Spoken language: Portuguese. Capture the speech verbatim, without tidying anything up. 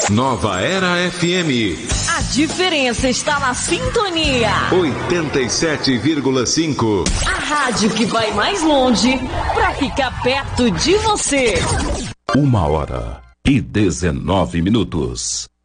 Nova Era F M. A diferença está na sintonia. oitenta e sete vírgula cinco. A rádio que vai mais longe para ficar perto de você. Uma hora e dezenove minutos.